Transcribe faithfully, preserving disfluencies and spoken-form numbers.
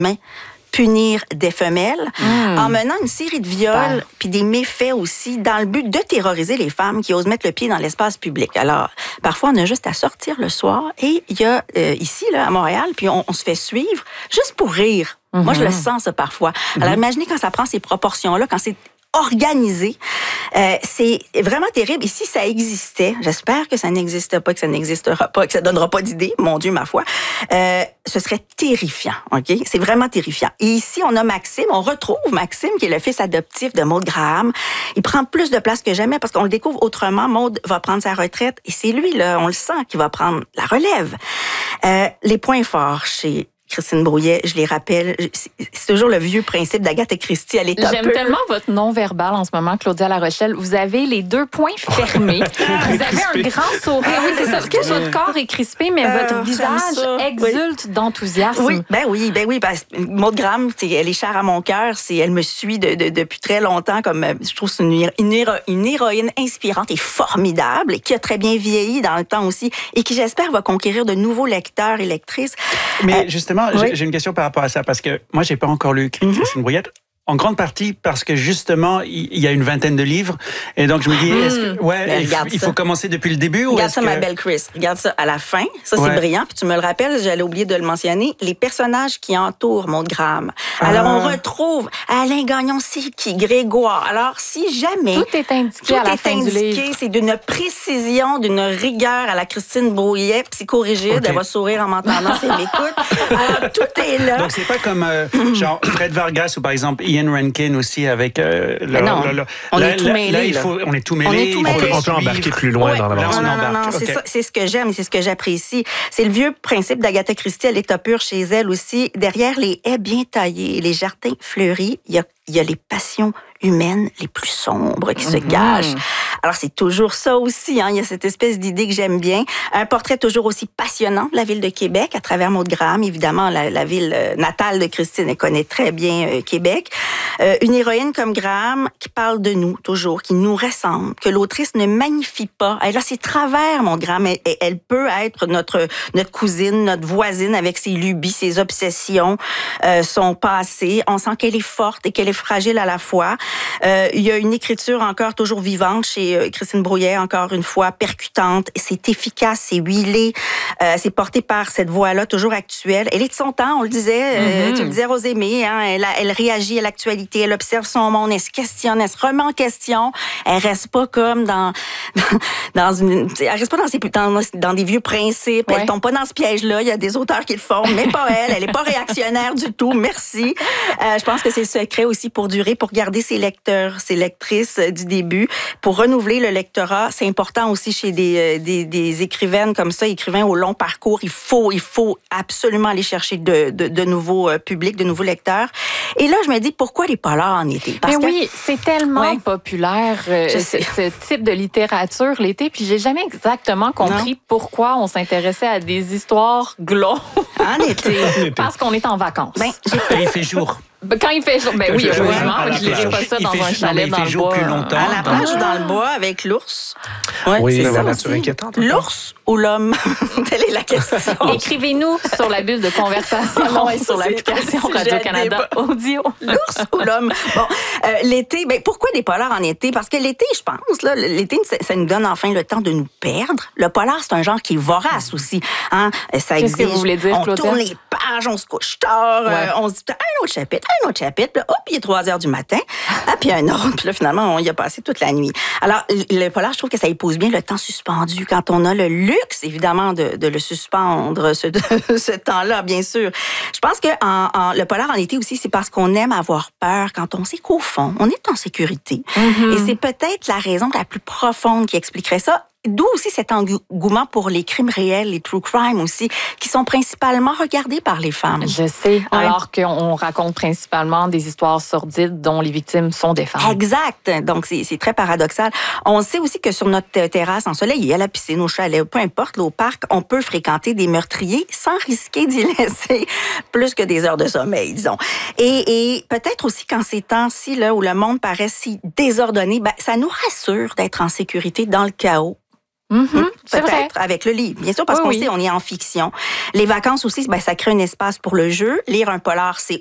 punir des femelles mmh. en menant une série de viols puis des méfaits aussi dans le but de terroriser les femmes qui osent mettre le pied dans l'espace public. Alors, parfois, on a juste à sortir le soir et il y a euh, ici, là, à Montréal, puis on, on se fait suivre juste pour rire. Mmh. Moi, je le sens, ça, parfois. Mmh. Alors, imaginez quand ça prend ces proportions-là, quand c'est organisé. Euh, c'est vraiment terrible. Et si ça existait, j'espère que ça n'existe pas, que ça n'existera pas, que ça donnera pas d'idée, mon Dieu, ma foi, euh, ce serait terrifiant, OK? C'est vraiment terrifiant. Et ici, on a Maxime, on retrouve Maxime, qui est le fils adoptif de Maude Graham. Il prend plus de place que jamais parce qu'on le découvre autrement. Maude va prendre sa retraite et c'est lui, là, on le sent, qui va prendre la relève. Euh, les points forts chez Christine Brouillet, je les rappelle, c'est toujours le vieux principe d'Agatha Christie à l'état J'aime pur. tellement votre non-verbal en ce moment, Claudia Larochelle. Vous avez les deux poings fermés. Vous avez un grand sourire. Oui, c'est ça. Parce que votre corps est crispé, mais euh, votre visage exulte oui. d'enthousiasme. Oui, ben oui, ben oui. Parce que Maude Graham, elle est chère à mon cœur. Elle me suit de, de, depuis très longtemps. Comme je trouve que c'est une, une, héro, une héroïne inspirante et formidable, et qui a très bien vieilli dans le temps aussi, et qui, j'espère, va conquérir de nouveaux lecteurs et lectrices. Mais euh, justement, Oui. J'ai une question par rapport à ça, parce que moi, j'ai pas encore lu Christine mm-hmm. Brouillet. En grande partie parce que justement, il y a une vingtaine de livres. Et donc, je me dis, est-ce que, ouais, il, il faut commencer depuis le début ou Regarde est-ce ça, que... ma belle Chris. Regarde ça à la fin. Ça, c'est ouais. brillant. Puis tu me le rappelles, j'allais oublier de le mentionner. Les personnages qui entourent Maude Graham. Alors, ah. on retrouve Alain Gagnon, c'est qui? Grégoire. Alors, si jamais... Tout est indiqué tout à la est fin indiqué, du livre. C'est d'une précision, d'une rigueur à la Christine Brouillet, psychorigide. Okay. Elle va sourire en m'entendant si elle m'écoute. Alors, tout est là. Donc, c'est pas comme, euh, genre, Fred Vargas ou par exemple Ian Rankin aussi avec... Euh, le, non, le, le, on, là, est tout là, mêlé, là, il faut, on est tout mêlé. On est tout mêlé. On peut, on peut embarquer plus loin ouais. dans l'aventure. Non, non, non, non okay. c'est, ça, c'est ce que j'aime et c'est ce que j'apprécie. C'est le vieux principe d'Agatha Christie à l'état pur chez elle aussi. Derrière les haies bien taillées et les jardins fleuris, il y a, il y a les passions humaines les plus sombres qui mm-hmm. se cachent. Alors, c'est toujours ça aussi. Hein. Il y a cette espèce d'idée que j'aime bien. Un portrait toujours aussi passionnant de la ville de Québec à travers Maude Graham. Évidemment, la, la ville natale de Christine, elle connaît très bien euh, Québec. Euh, une héroïne comme Graham qui parle de nous, toujours, qui nous ressemble, que l'autrice ne magnifie pas. Elle a ses travers, Maude Graham. Elle, elle peut être notre, notre cousine, notre voisine avec ses lubies, ses obsessions, euh, son passé. On sent qu'elle est forte et qu'elle est fragile à la fois. Euh, il y a une écriture encore toujours vivante chez euh, Christine Brouillet, encore une fois, percutante. C'est efficace, c'est huilé. Euh, c'est porté par cette voix-là, toujours actuelle. Elle est de son temps, on le disait. Mm-hmm. Euh, tu le disais, Rosémée. Hein, elle, elle réagit à l'actualité, elle observe son monde, elle se questionne, elle se remet en question. Elle reste pas comme dans... dans une, elle reste pas dans, ses, dans, dans des vieux principes. Ouais. Elle tombe pas dans ce piège-là. Il y a des auteurs qui le font, mais pas elle. Elle est pas réactionnaire du tout. Merci. Euh, je pense que c'est le secret aussi pour durer, pour garder ses lecteurs, ses lectrices du début, pour renouveler le lectorat. C'est important aussi chez des, des, des écrivaines comme ça, écrivains au long parcours. Il faut, il faut absolument aller chercher de, de, de nouveaux publics, de nouveaux lecteurs. Et là, je me dis, pourquoi les polars en été? Parce Mais que, oui, c'est tellement ouais. populaire, euh, ce, ce type de littérature l'été, puis j'ai jamais exactement compris non. pourquoi on s'intéressait à des histoires glauques en été. Parce qu'on est en vacances. Ben, j'ai... il fait jour. Quand il fait jour, ben oui, heureusement, je ne lirai pas ça dans un chalet dans le bois. Plus longtemps, à la plage ou dans le bois avec l'ours. Ouais, oui, c'est la nature inquiétante. L'ours ou l'homme? Telle est la question. Écrivez-nous sur la bulle de conversation non, sur l'application Radio-Canada Audio. L'ours ou l'homme? Bon, euh, l'été, ben pourquoi des polars en été? Parce que l'été, je pense, là, l'été, ça, ça nous donne enfin le temps de nous perdre. Le polar, c'est un genre qui est vorace aussi. Hein? Ça Qu'est-ce que vous voulez dire, on Claudia? tourne les pages, on se couche tard, ouais. euh, on se dit un autre chapitre, un autre chapitre, puis hop, il est trois heures du matin, ah, puis un autre, puis là, finalement, on y a passé toute la nuit. Alors, le polar, je trouve que ça épouse bien le temps suspendu. Quand on a le luxe, évidemment, de, de le suspendre, ce, ce temps-là, bien sûr. Je pense que en, en, le polar en été aussi, c'est parce qu'on aime avoir peur quand on sait qu'au fond, on est en sécurité. Mm-hmm. Et c'est peut-être la raison la plus profonde qui expliquerait ça. D'où aussi cet engouement pour les crimes réels, les true crime aussi, qui sont principalement regardés par les femmes. Je sais, ouais. alors qu'on raconte principalement des histoires sordides dont les victimes sont des femmes. Exact. Donc, c'est, c'est très paradoxal. On sait aussi que sur notre terrasse ensoleillée, à la piscine, au chalet, peu importe, là, au parc, on peut fréquenter des meurtriers sans risquer d'y laisser plus que des heures de sommeil, disons. Et, et peut-être aussi qu'en ces temps-ci, là, où le monde paraît si désordonné, ben, ça nous rassure d'être en sécurité dans le chaos. Mm-hmm, hum, c'est peut-être vrai. avec le livre, bien sûr, parce oui, qu'on oui. sait, on est en fiction. Les vacances aussi, ben, ça crée un espace pour le jeu. Lire un polar, c'est